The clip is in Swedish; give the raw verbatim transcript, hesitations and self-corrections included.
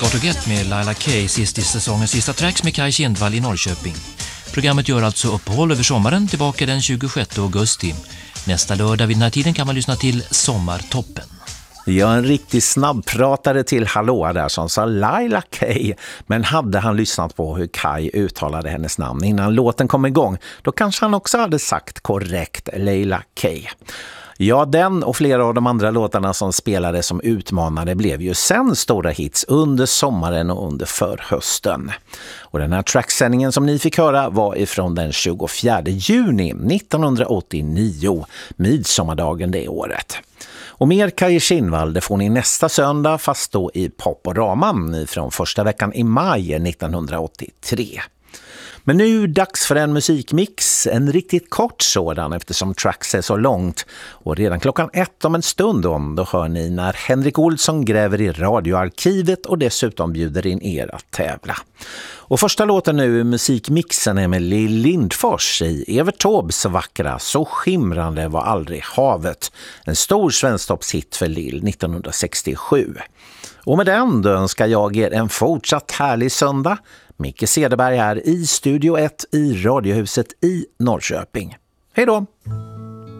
Got to Get med Laila K, sist i säsongens sista tracks med Kaj Kindvall i Norrköping. Programmet gör alltså uppehåll över sommaren, tillbaka den tjugosjätte augusti. Nästa lördag vid den här tiden kan man lyssna till Sommartoppen. Ja, en riktig snabbpratare till hallå där som sa Laila K. Men hade han lyssnat på hur Kaj uttalade hennes namn innan låten kom igång, då kanske han också hade sagt korrekt Laila K. Ja, den och flera av de andra låtarna som spelade som utmanade blev ju sen stora hits under sommaren och under förhösten. Och den här tracksändningen som ni fick höra var ifrån den tjugofjärde juni nittonhundraåttionio, midsommardagen det året. Och mer Kaj Kindvall, det får ni nästa söndag, fast då i Poporaman från första veckan i maj nittonhundraåttiotre. Men nu dags för en musikmix, en riktigt kort sådan eftersom tracks är så långt. Och redan klockan ett om en stund om, då hör ni när Henrik Olsson gräver i radioarkivet och dessutom bjuder in er att tävla. Och första låten nu i musikmixen är med Lill Lindfors i Evert Taubes vackra Så skimrande var aldrig havet. En stor svensktoppshit för Lill nittonhundrasextiosju. Och med den då önskar jag er en fortsatt härlig söndag. Micke Cederberg här i Studio ett i Radiohuset i Norrköping. Hej då!